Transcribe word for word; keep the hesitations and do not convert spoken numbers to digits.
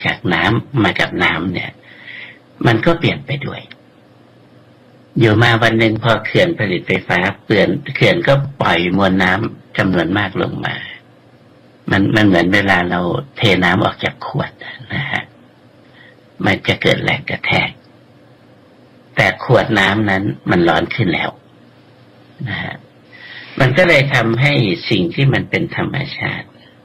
จากน้ำมากับน้ำเนี่ยมันก็เปลี่ยนไปด้วยอยู่มาวันหนึ่งพอเขื่อนผลิตไฟฟ้าเปลี่ยนเขื่อนก็ปล่อยมวลน้ำจำนวนมากลงมามันมันเหมือนเวลาเราเทน้ำออกจากขวดนะฮะมันจะเกิดแรงกระแทกแต่ขวดน้ำนั้นมันร้อนขึ้นแล้วนะฮะมันก็เลยทำให้สิ่งที่มันเป็นธรรมชาติ